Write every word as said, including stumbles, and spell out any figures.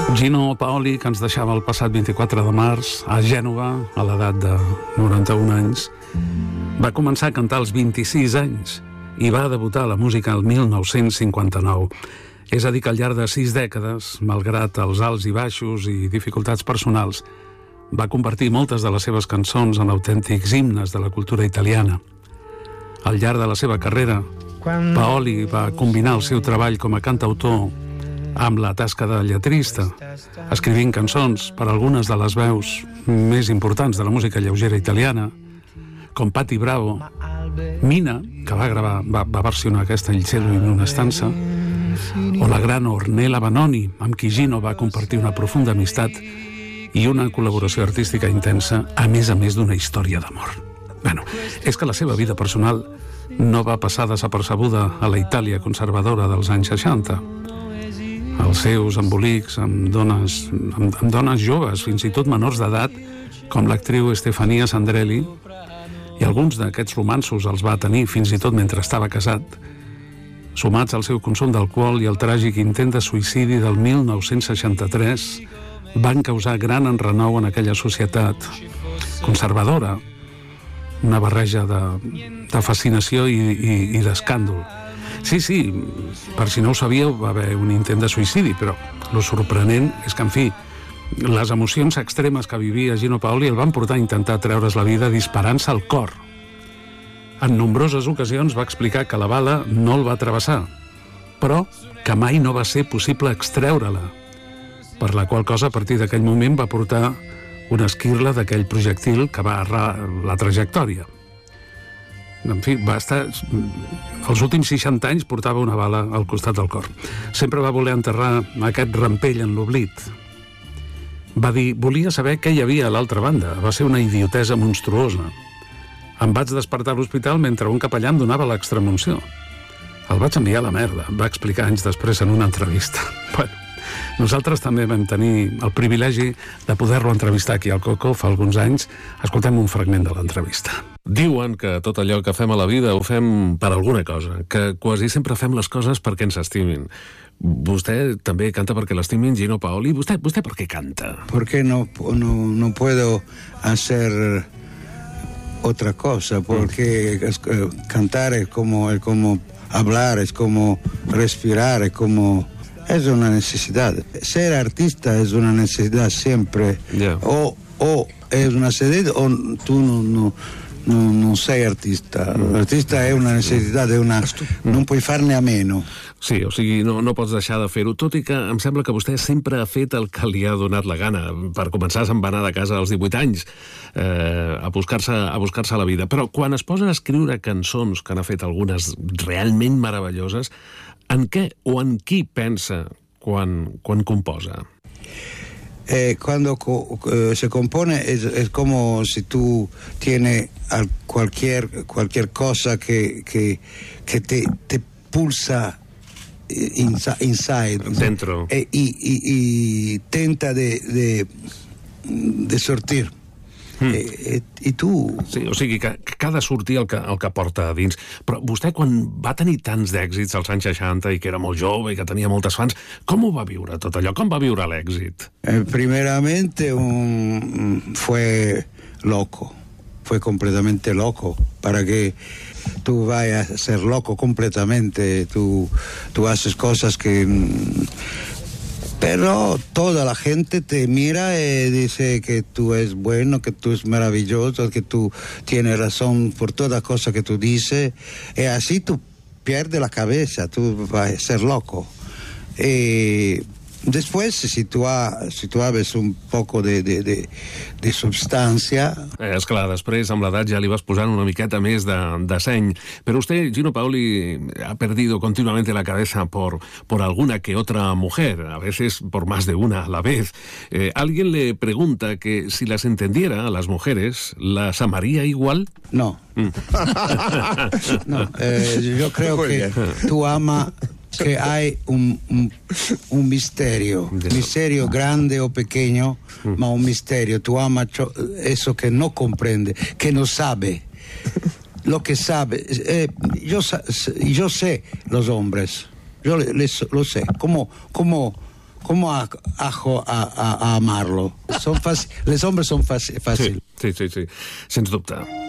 Gino Paoli, que ens deixava el passat vint-i-quatre de març a Gènova, a l'edat de noranta-un anys, va començar a cantar als vint-i-sis anys i va debutar a la música el mil nou-cents cinquanta-nou. És a dir, que al llarg de sis dècades, malgrat els alts i baixos i dificultats personals, va convertir moltes de les seves cançons en autèntics himnes de la cultura italiana. Al llarg de la seva carrera, Paoli va combinar el seu treball com a cantautor amb la tasca de lletrista, escrivint cançons per a algunes de les veus més importants de la música lleugera italiana, com Patti Bravo, Mina, que va gravar, va, va versionar aquesta Il cielo in una stanza, o la gran Ornella Vanoni, amb qui Gino va compartir una profunda amistat i una col·laboració artística intensa, a més a més d'una història d'amor. Bueno, és que la seva vida personal no va passar desapercebuda a la Itàlia conservadora dels anys seixanta. Els seus embolics amb dones, amb, amb dones joves, fins i tot menors d'edat, com l'actriu Stefania Sandrelli, i alguns d'aquests romanços els va tenir fins i tot mentre estava casat, sumats al seu consum d'alcohol i el tràgic intent de suïcidi del mil nou-cents seixanta-tres, van causar gran enrenou en aquella societat conservadora, una barreja de, de fascinació i, i, i d'escàndol. Sí, sí, per si no ho sabíeu, va haver un intent de suïcidi, però lo sorprenent és que, en fi, les emocions extremes que vivia Gino Paoli el van portar a intentar treure's la vida disparant-se al cor. En nombroses ocasions va explicar que la bala no el va travessar, però que mai no va ser possible extreure-la, per la qual cosa a partir d'aquell moment va portar una esquirla d'aquell projectil que va errar la trajectòria. En fi, va estar... Els últims seixanta anys portava una bala al costat del cor. Sempre va voler enterrar aquest rampell en l'oblit. Va dir, volia saber què hi havia a l'altra banda. Va ser una idiotesa monstruosa. Em vaig despertar a l'hospital mentre un capellà em donava l'extremunció. El vaig enviar a la merda, va explicar anys després en una entrevista. Bueno, nosaltres també vam tenir el privilegi de poder-lo entrevistar aquí al Coco fa alguns anys. Escoltem un fragment de l'entrevista. Diuen que tot allò que fem a la vida ho fem per alguna cosa, que quasi sempre fem les coses perquè ens estimin. Vostè també canta perquè l'estimin, Gino Paoli. ¿Vostè, vostè per què canta? Porque no, no, no puedo hacer otra cosa, porque mm. cantar es como, es como hablar, es como respirar, es como... Es una necesidad. Ser artista es una necesidad siempre. Yeah. O, o es una necesidad o tú no, no, no, non sei artista. L'artista è una necessitat, è una... non puoi farne a meno. Sí, o sigui, no, no pots deixar de fer-ho, tot i que em sembla que vostè sempre ha fet el que li ha donat la gana. Per començar, se'n va anar de casa als divuit anys eh, a buscar-se a buscar-se la vida. Però quan es posen a escriure cançons, que n'ha fet algunes realment meravelloses, en què o en qui pensa quan, quan composa? Eh, cuando co eh, se compone es, es como si tú tienes al cualquier, cualquier cosa que, que, que te, te pulsa insa inside dentro eh, y, y, y tenta de, de, de sortir. Mm. Eh, I tu... Sí, o sigui, que, que ha de sortir el que, el que porta a dins. Però vostè, quan va tenir tants d'èxits als anys seixanta i que era molt jove i que tenia moltes fans, com ho va viure tot allò? Com va viure l'èxit? Eh, primeramente un... fue loco. Fue completamente loco. Para que tú vayas a ser loco completamente, tú, tú haces cosas que... Pero toda la gente te mira y dice que tú es bueno, que tú es maravilloso, que tú tienes razón por toda cosa que tú dices. Y así tú pierdes la cabeza, tú vas a ser loco. Y después, si tú, ha, si tú haves un poco de, de, de, de substància... Eh, esclar, després, amb l'edat, ja li vas posant una miqueta més de, de seny. Pero usted, Gino Paoli, ha perdido continuamente la cabeza por, por alguna que otra mujer, a veces por más de una a la vez. Eh, alguien le pregunta que si las entendiera a las mujeres, ¿las amaría igual? No. Mm. No, eh, yo creo que tú amas... que hay un, un, un misterio, misterio grande o pequeño, ma un misterio. Tú amas eso que no comprende, que no sabe. Lo que sabe, eh, yo, yo sé los hombres, yo les, lo sé, como, como, ¿cómo ajo a, a, a amarlo? Son fácil, los hombres son fáciles. Sí, sí, sí, sí, sens dubte.